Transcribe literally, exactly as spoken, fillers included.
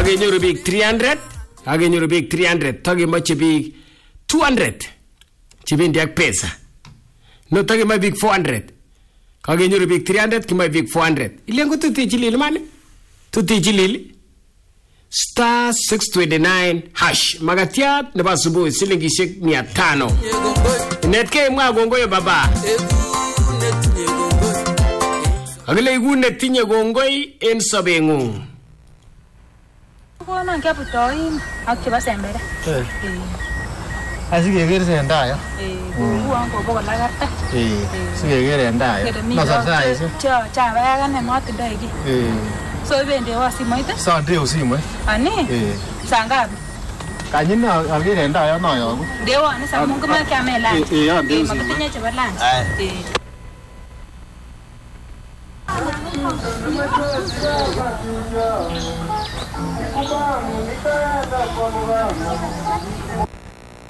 kagenyoru biik three hundred, kagenyoru biik three hundred, tagemoche biik two hundred chebendi ak pesa. No tagemoche biik four hundred. Kagenyoru biik three hundred, kimoche biik four hundred. Ilengo tuti chilili man. Tuti chilili. Star six twenty-nine hash. Magatiat nebo asubuhi silingishek mia tano. Netke mwa gongoyo baba. Agile igu netinye gongoi en sobengung. Ko nan ke putoin ak chebo sembere. Eh. Asikeker sendayo. Eh, ku an ko boko lagarta. Eh. Sikeker sendayo. Masasai se. Cha cha baga ne matindoi ki. Eh. So ibende wa simoit. Sa ndio simoit. Ani? Eh. Sangapi? Kanyina agere sendayo noyo. Dewa ni sa mungu ma kya mela. Eh, eh, ya ndio simoit. Makitinye chebo lunch. Eh. Thank you.